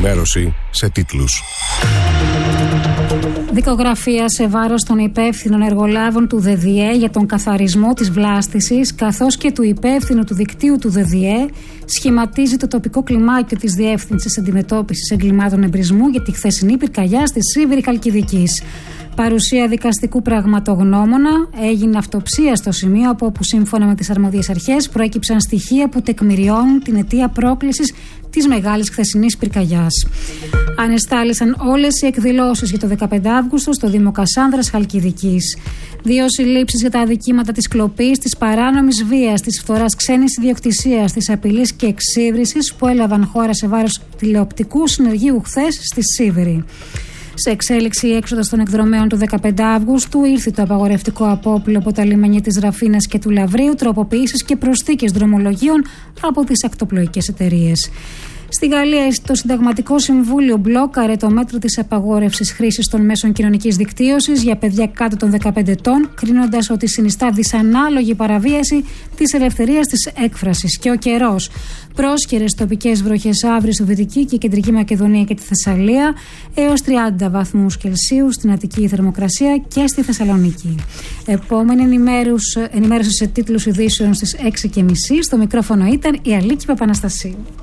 ενημέρωση σε τίτλους. Δικογραφία σε βάρος των υπεύθυνων εργολάβων του ΔΔΕ για τον καθαρισμό της βλάστησης, καθώς και του υπεύθυνου του δικτύου του ΔΔΕ, σχηματίζει το τοπικό κλιμάκιο της Διεύθυνσης Αντιμετώπισης Εγκλημάτων Εμπρισμού για τη χθεσινή πυρκαγιά στη Σίβηρη Χαλκιδικής. Παρουσία δικαστικού πραγματογνώμονα, έγινε αυτοψία στο σημείο από όπου σύμφωνα με τις αρμόδιες αρχές προέκυψαν στοιχεία που τεκμηριώνουν την αιτία πρόκλησης της μεγάλης χθεσινής πυρκαγιάς. Ανεστάλησαν όλες οι εκδηλώσεις για το 15 Αύγουστο στο Δήμο Κασάνδρας Χαλκιδικής. 2 συλλήψεις για τα αδικήματα της κλοπής, της παράνομης βίας, της φθοράς ξένης ιδιοκτησίας, της απειλής και εξύβρισης που έλαβαν χώρα σε βάρος τηλεοπτικού συνεργείου χθες στη Σίβηρη. Σε εξέλιξη η έξοδος των εκδρομέων του 15 Αύγουστου ήρθε το απαγορευτικό απόπλο από τα λιμανιά της Ραφίνας και του Λαβρίου, τροποποιήσεις και προσθήκες δρομολογίων από τις ακτοπλοϊκές εταιρείες. Στη Γαλλία, το Συνταγματικό Συμβούλιο μπλόκαρε το μέτρο της απαγόρευσης χρήσης των μέσων κοινωνικής δικτύωσης για παιδιά κάτω των 15 ετών, κρίνοντας ότι συνιστά δυσανάλογη παραβίαση της ελευθερίας της έκφρασης. Και ο καιρός. Πρόσκαιρες τοπικές βροχές αύριο στη Δυτική και Κεντρική Μακεδονία και τη Θεσσαλία, έως 30 βαθμούς Κελσίου στην Αττική θερμοκρασία και στη Θεσσαλονίκη. Επόμενη ενημέρωση σε τίτλους ειδήσεων στις 6:30. Στο μικρόφωνο ήταν η Αλίκη Παπαναστασίου.